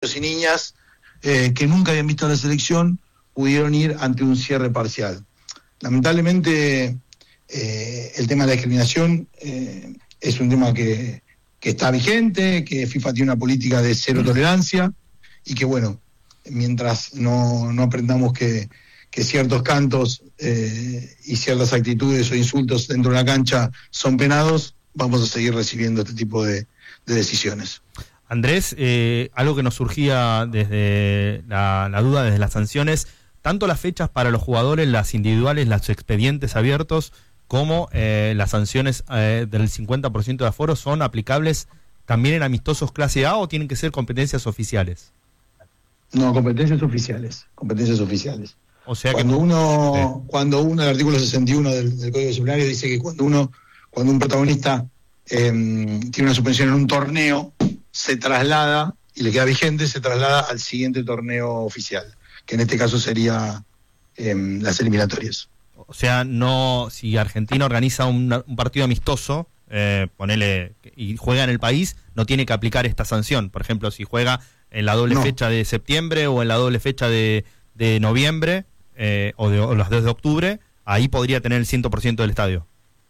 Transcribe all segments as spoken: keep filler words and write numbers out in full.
niños y niñas eh, que nunca habían visto a la selección pudieron ir ante un cierre parcial. Lamentablemente, eh, el tema de la discriminación eh, es un tema que, que está vigente, que FIFA tiene una política de cero tolerancia y que, bueno, mientras no, no aprendamos que, que ciertos cantos eh, y ciertas actitudes o insultos dentro de la cancha son penados, vamos a seguir recibiendo este tipo de, de decisiones. Andrés, eh, algo que nos surgía desde la, la duda, desde las sanciones, tanto las fechas para los jugadores, las individuales, los expedientes abiertos, como eh, las sanciones eh, del cincuenta por ciento de aforo, ¿son aplicables también en amistosos clase A o tienen que ser competencias oficiales? No, competencias oficiales, competencias oficiales. O sea cuando que uno, sí. cuando uno, el artículo sesenta y uno del, del Código Disciplinario dice que cuando uno, cuando un protagonista eh, tiene una suspensión en un torneo, se traslada, y le queda vigente, se traslada al siguiente torneo oficial, que en este caso sería eh, las eliminatorias. O sea, no, si Argentina organiza un, un partido amistoso, eh, ponele, y juega en el país, no tiene que aplicar esta sanción. Por ejemplo, si juega en la doble no. fecha de septiembre o en la doble fecha de, de noviembre eh, o, de, o las dos de octubre, ahí podría tener el cien por ciento del estadio.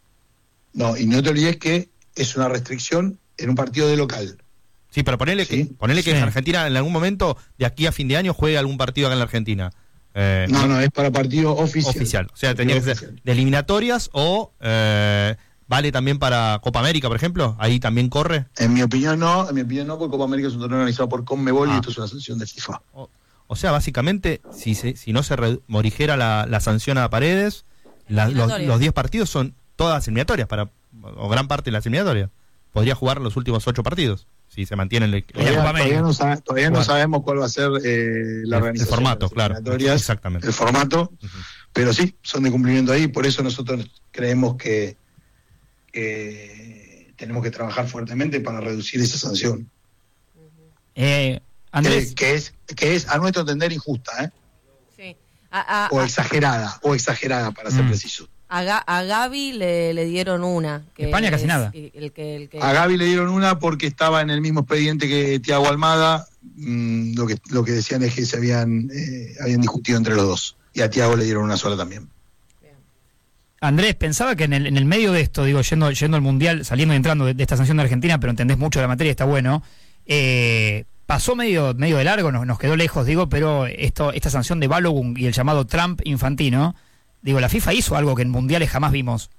No, y no te olvides que es una restricción en un partido de local. Sí, pero ponele ¿Sí? que, ponele sí. que Argentina en algún momento, de aquí a fin de año, juegue algún partido acá en la Argentina. Eh, no, no, es para partido oficial. Oficial, o sea, tendría que ser oficial. De eliminatorias o eh, vale también para Copa América, por ejemplo, ahí también corre. En mi opinión no, en mi opinión no, porque Copa América es un torneo organizado por Conmebol ah. y esto es una sanción de FIFA. O, o sea, básicamente, si se, si no se re, morigera la, la sanción a Paredes, la, los diez partidos son todas eliminatorias, para o gran parte de las eliminatorias. Podría jugar los últimos ocho partidos. Si se mantiene el, todavía, todavía, no, sabe, todavía no sabemos cuál va a ser eh, la el, organización. El formato, claro. Exactamente. El formato, uh-huh. pero sí, son de cumplimiento ahí, por eso nosotros creemos que, que tenemos que trabajar fuertemente para reducir esa sanción. Eh, Andrés. Que, que, es, que es, a nuestro entender, injusta, ¿eh? Sí. A, a, o a, exagerada, o exagerada, para mm. ser preciso. A, Ga- a Gaby le, le dieron una. Que España casi es, nada. El, el que, el que... A Gaby le dieron una porque estaba en el mismo expediente que Thiago Almada. Mmm, lo que lo que decían es que se habían eh, habían discutido entre los dos. Y a Thiago le dieron una sola también. Bien. Andrés, pensaba que en el, en el medio de esto, digo, yendo, yendo al Mundial, saliendo y entrando de, de esta sanción de Argentina, pero entendés mucho de la materia, está bueno, eh, pasó medio medio de largo, nos, nos quedó lejos, digo, pero esto esta sanción de Balogun y el llamado Trump infantino, digo, la FIFA hizo algo que en mundiales jamás vimos.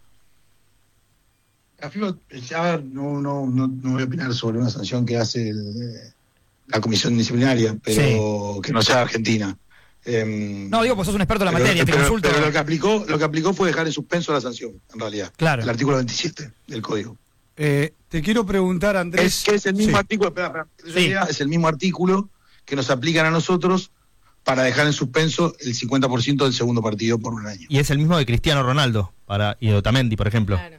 La FIFA, ya no, no, no, no voy a opinar sobre una sanción que hace el, la comisión disciplinaria, pero sí. que no sea Argentina. Eh, no, digo, pues sos un experto en la pero, materia, pero, te consulto. Pero lo que aplicó, lo que aplicó fue dejar en suspenso la sanción, en realidad. Claro. El artículo veintisiete del código. Eh, te quiero preguntar, Andrés. Es que es el mismo sí. artículo, espera, espera, sí. es el mismo artículo que nos aplican a nosotros para dejar en suspenso el cincuenta por ciento del segundo partido por un año. Y es el mismo de Cristiano Ronaldo para y Otamendi, por ejemplo. Claro.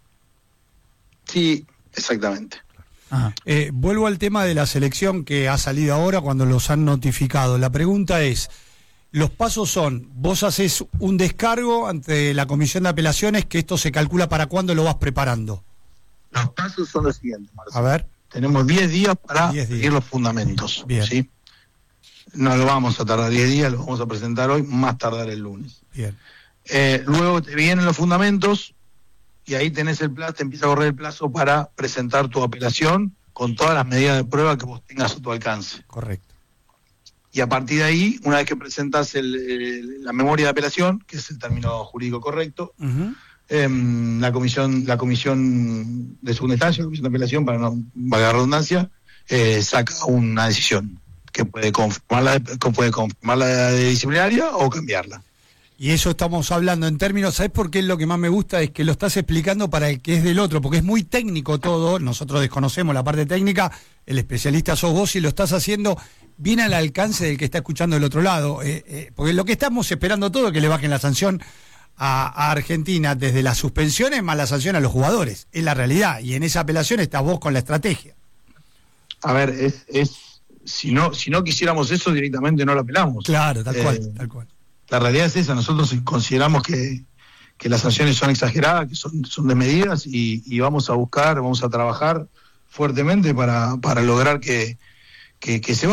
Sí, exactamente. Ajá. Eh, vuelvo al tema de la selección que ha salido ahora cuando los han notificado. La pregunta es, los pasos son, vos haces un descargo ante la Comisión de Apelaciones, que esto se calcula para cuándo lo vas preparando. Los pasos son los siguientes, Marcelo. A ver. Tenemos diez días para diez días. seguir los fundamentos. Bien. ¿Sí? No lo vamos a tardar diez días, lo vamos a presentar hoy, más tardar el lunes. Bien. Eh, luego te vienen los fundamentos y ahí tenés el plazo, te empieza a correr el plazo para presentar tu apelación con todas las medidas de prueba que vos tengas a tu alcance. Correcto. Y a partir de ahí, una vez que presentas el, el, la memoria de apelación, que es el término jurídico correcto, uh-huh. eh, la comisión la comisión de segunda instancia, la comisión de apelación, para no valga la redundancia, eh, saca una decisión que puede confirmarla, puede confirmarla de disciplinaria o cambiarla. Y eso estamos hablando en términos, ¿sabes por qué es lo que más me gusta? Es que lo estás explicando para el que es del otro, porque es muy técnico todo, nosotros desconocemos la parte técnica, el especialista sos vos y lo estás haciendo bien al alcance del que está escuchando del otro lado, eh, eh, porque lo que estamos esperando todo es que le bajen la sanción a, a Argentina, desde las suspensiones más la sanción a los jugadores, es la realidad, y en esa apelación estás vos con la estrategia. A ver, es... es si no si no quisiéramos eso, directamente no lo apelamos. Claro, tal eh, cual, tal cual. La realidad es esa, nosotros consideramos que, que las sanciones son exageradas, que son, son desmedidas y, y vamos a buscar, vamos a trabajar fuertemente para, para lograr que, que, que se